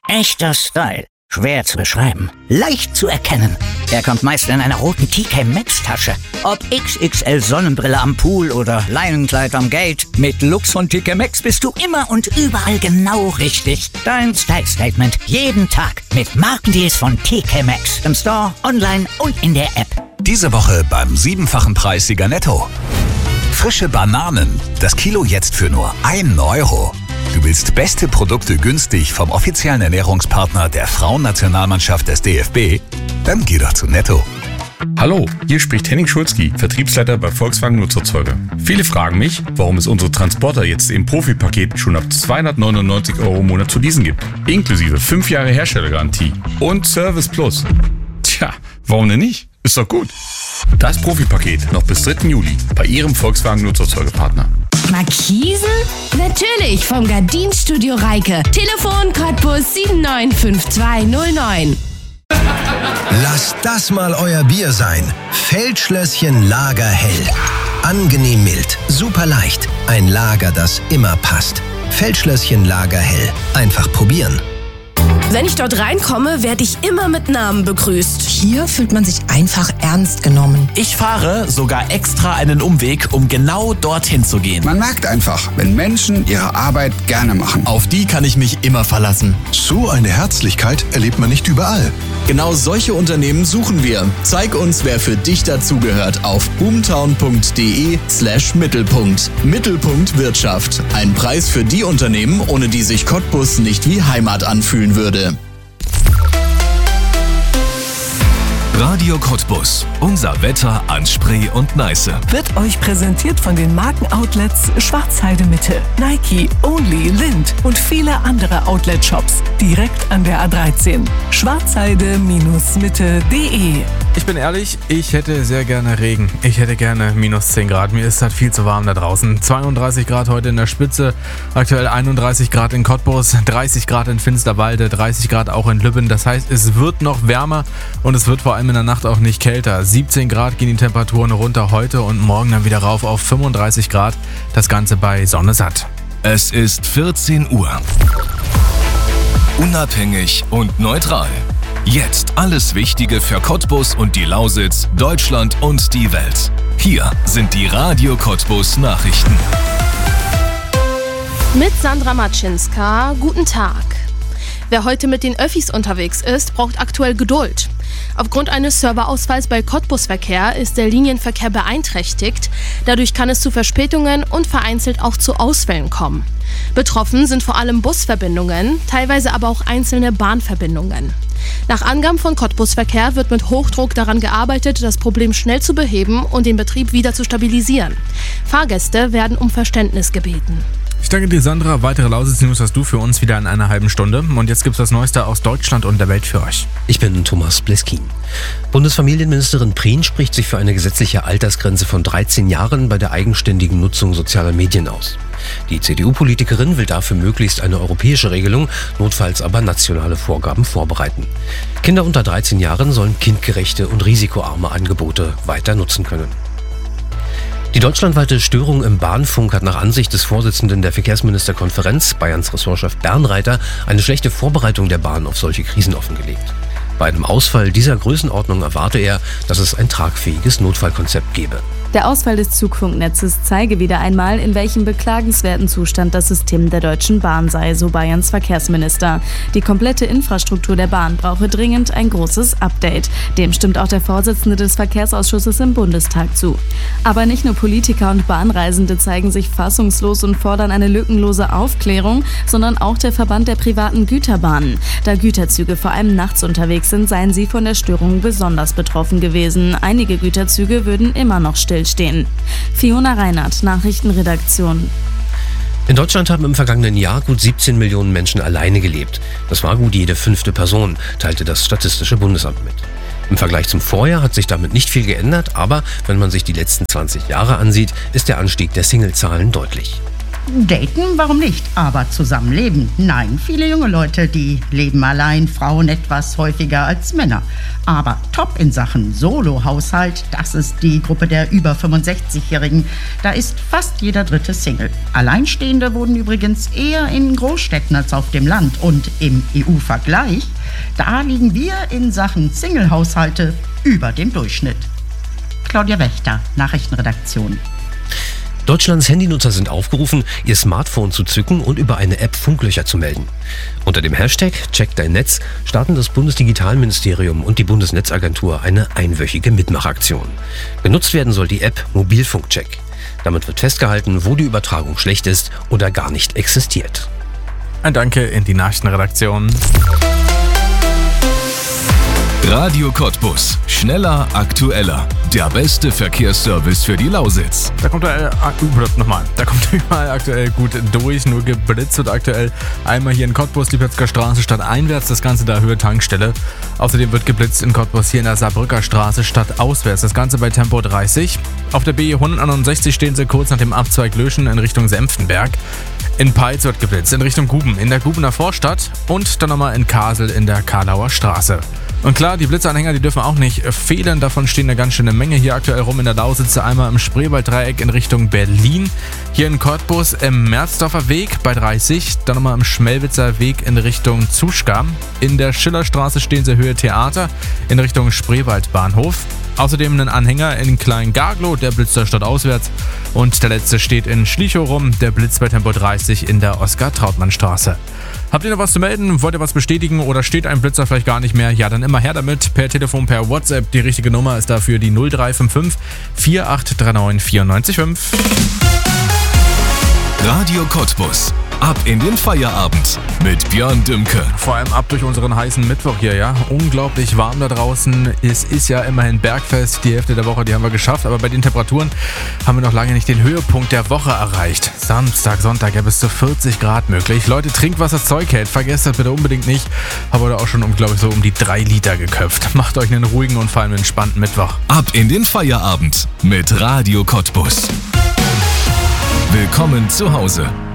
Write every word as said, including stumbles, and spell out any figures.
Echter Style. Schwer zu beschreiben. Leicht zu erkennen. Er kommt meist in einer roten T K Maxx Tasche. Ob X X L Sonnenbrille am Pool oder Leinenkleid am Gate. Mit Lux von T K Maxx bist du immer und überall genau richtig. Dein Style Statement. Jeden Tag. Mit Markendeals von T K Maxx. Im Store, online und in der App. Diese Woche beim siebenfachen Preissieger Netto. Frische Bananen. Das Kilo jetzt für nur einen Euro. Du willst beste Produkte günstig vom offiziellen Ernährungspartner der Frauennationalmannschaft des D F B? Dann geh doch zu Netto. Hallo, hier spricht Henning Schulzki, Vertriebsleiter bei Volkswagen Nutzerzeuger. Viele fragen mich, warum es unsere Transporter jetzt im Profipaket schon ab zweihundertneunundneunzig Euro im Monat zu leasen gibt. Inklusive fünf Jahre Herstellergarantie und Service Plus. Tja, warum denn nicht? Ist doch gut. Das Profipaket noch bis dritten Juli bei Ihrem Volkswagen Nutzerzeugerpartner. Markisen? Natürlich, vom Gardinstudio Reike. Telefon Cottbus sieben neun fünf zwei null neun. Lasst das mal euer Bier sein. Feldschlösschen Lagerhell. Angenehm mild, super leicht. Ein Lager, das immer passt. Feldschlösschen Lagerhell. Einfach probieren. Wenn ich dort reinkomme, werde ich immer mit Namen begrüßt. Hier fühlt man sich einfach ernst genommen. Ich fahre sogar extra einen Umweg, um genau dorthin zu gehen. Man merkt einfach, wenn Menschen ihre Arbeit gerne machen. Auf die kann ich mich immer verlassen. So eine Herzlichkeit erlebt man nicht überall. Genau solche Unternehmen suchen wir. Zeig uns, wer für dich dazugehört auf boomtown.de slash Mittelpunkt. Mittelpunkt Wirtschaft. Ein Preis für die Unternehmen, ohne die sich Cottbus nicht wie Heimat anfühlen würde. Radio Cottbus. Unser Wetter an Spree und Neiße. Wird euch präsentiert von den Markenoutlets Schwarzheide Mitte, Nike, Only, Lind und viele andere Outlet-Shops direkt an der A dreizehn. schwarzheide Mitte punkt de. Ich bin ehrlich, ich hätte sehr gerne Regen. Ich hätte gerne minus zehn Grad. Mir ist halt viel zu warm da draußen. zweiunddreißig Grad heute in der Spitze, aktuell einunddreißig Grad in Cottbus, dreißig Grad in Finsterwalde, dreißig Grad auch in Lübben. Das heißt, es wird noch wärmer und es wird vor allem in der Nacht auch nicht kälter. siebzehn Grad gehen die Temperaturen runter heute und morgen dann wieder rauf auf fünfunddreißig Grad. Das Ganze bei Sonne satt. Es ist vierzehn Uhr. Unabhängig und neutral. Jetzt alles Wichtige für Cottbus und die Lausitz, Deutschland und die Welt. Hier sind die Radio Cottbus Nachrichten. Mit Sandra Matschinska, guten Tag. Wer heute mit den Öffis unterwegs ist, braucht aktuell Geduld. Aufgrund eines Serverausfalls bei Cottbus Verkehr ist der Linienverkehr beeinträchtigt. Dadurch kann es zu Verspätungen und vereinzelt auch zu Ausfällen kommen. Betroffen sind vor allem Busverbindungen, teilweise aber auch einzelne Bahnverbindungen. Nach Angaben von Cottbus Verkehr wird mit Hochdruck daran gearbeitet, das Problem schnell zu beheben und den Betrieb wieder zu stabilisieren. Fahrgäste werden um Verständnis gebeten. Ich danke dir, Sandra. Weitere Lausitz-News hast du für uns wieder in einer halben Stunde. Und jetzt gibt's das Neueste aus Deutschland und der Welt für euch. Ich bin Thomas Bleskin. Bundesfamilienministerin Prien spricht sich für eine gesetzliche Altersgrenze von dreizehn Jahren bei der eigenständigen Nutzung sozialer Medien aus. Die C D U-Politikerin will dafür möglichst eine europäische Regelung, notfalls aber nationale Vorgaben vorbereiten. Kinder unter dreizehn Jahren sollen kindgerechte und risikoarme Angebote weiter nutzen können. Die deutschlandweite Störung im Bahnfunk hat nach Ansicht des Vorsitzenden der Verkehrsministerkonferenz, Bayerns Ressortchef Bernreiter, eine schlechte Vorbereitung der Bahn auf solche Krisen offengelegt. Bei einem Ausfall dieser Größenordnung erwarte er, dass es ein tragfähiges Notfallkonzept gebe. Der Ausfall des Zugfunknetzes zeige wieder einmal, in welchem beklagenswerten Zustand das System der Deutschen Bahn sei, so Bayerns Verkehrsminister. Die komplette Infrastruktur der Bahn brauche dringend ein großes Update. Dem stimmt auch der Vorsitzende des Verkehrsausschusses im Bundestag zu. Aber nicht nur Politiker und Bahnreisende zeigen sich fassungslos und fordern eine lückenlose Aufklärung, sondern auch der Verband der privaten Güterbahnen. Da Güterzüge vor allem nachts unterwegs sind, seien sie von der Störung besonders betroffen gewesen. Einige Güterzüge würden immer noch stillstehen. Fiona Reinhardt, Nachrichtenredaktion. In Deutschland haben im vergangenen Jahr gut siebzehn Millionen Menschen alleine gelebt. Das war gut jede fünfte Person, teilte das Statistische Bundesamt mit. Im Vergleich zum Vorjahr hat sich damit nicht viel geändert, aber wenn man sich die letzten zwanzig Jahre ansieht, ist der Anstieg der Singlezahlen deutlich. Daten, warum nicht? Aber zusammenleben? Nein, viele junge Leute, die leben allein, Frauen etwas häufiger als Männer. Aber top in Sachen Solo-Haushalt, das ist die Gruppe der über fünfundsechzigjährigen. Da ist fast jeder dritte Single. Alleinstehende wohnen übrigens eher in Großstädten als auf dem Land. Und im E U-Vergleich, da liegen wir in Sachen Single-Haushalte über dem Durchschnitt. Claudia Wächter, Nachrichtenredaktion. Deutschlands Handynutzer sind aufgerufen, ihr Smartphone zu zücken und über eine App Funklöcher zu melden. Unter dem Hashtag Check dein Netz starten das Bundesdigitalministerium und die Bundesnetzagentur eine einwöchige Mitmachaktion. Genutzt werden soll die App Mobilfunkcheck. Damit wird festgehalten, wo die Übertragung schlecht ist oder gar nicht existiert. Ein Danke in die Nachrichtenredaktion. Radio Cottbus. Schneller, aktueller. Der beste Verkehrsservice für die Lausitz. Da kommt er, äh, nochmal, da kommt er überall aktuell gut durch, nur geblitzt wird aktuell einmal hier in Cottbus, die Pötzker Straße stadteinwärts, das Ganze da Höhe Tankstelle. Außerdem wird geblitzt in Cottbus hier in der Saarbrücker Straße stadtauswärts, das Ganze bei Tempo dreißig. Auf der B hundertneunundsechzig stehen sie kurz nach dem Abzweig Löschen in Richtung Senftenberg. In Peitz wird geblitzt, in Richtung Guben, in der Gubener Vorstadt und dann nochmal in Kasel in der Karlauer Straße. Und klar, die Blitzanhänger, die dürfen auch nicht fehlen. Davon stehen eine ganz schöne Menge hier aktuell rum in der Lausitz. Einmal im Spreewalddreieck in Richtung Berlin. Hier in Cottbus im Merzdorfer Weg bei dreißig. Dann nochmal im Schmelwitzer Weg in Richtung Zuschka. In der Schillerstraße stehen sie Höhe Theater in Richtung Spreewaldbahnhof. Außerdem einen Anhänger in Klein-Garglow, der blitzt der Stadt auswärts. Und der letzte steht in Schlichow rum, der blitzt bei Tempo dreißig in der Oskar-Trautmann-Straße. Habt ihr noch was zu melden? Wollt ihr was bestätigen oder steht ein Blitzer vielleicht gar nicht mehr? Ja, dann immer her damit. Per Telefon, per WhatsApp. Die richtige Nummer ist dafür die null drei fünf fünf vier acht drei neun vier neun fünf. Radio Cottbus. Ab in den Feierabend mit Björn Dümke. Vor allem ab durch unseren heißen Mittwoch hier, ja. Unglaublich warm da draußen. Es ist ja immerhin Bergfest. Die Hälfte der Woche, die haben wir geschafft. Aber bei den Temperaturen haben wir noch lange nicht den Höhepunkt der Woche erreicht. Samstag, Sonntag, ja bis zu vierzig Grad möglich. Leute, trinkt, was das Zeug hält. Vergesst das bitte unbedingt nicht. Habe heute auch schon, um, glaube ich, so um die drei Liter geköpft. Macht euch einen ruhigen und vor allem entspannten Mittwoch. Ab in den Feierabend mit Radio Cottbus. Willkommen zu Hause.